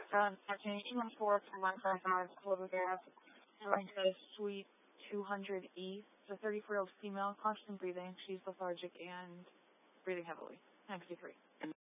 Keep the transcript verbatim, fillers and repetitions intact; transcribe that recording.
Um, Martini, E one four for one five five, Global Gas. Going to Suite two hundred E. It's a thirty-four-year-old female, constant breathing. She's lethargic and breathing heavily. nine fifty-three.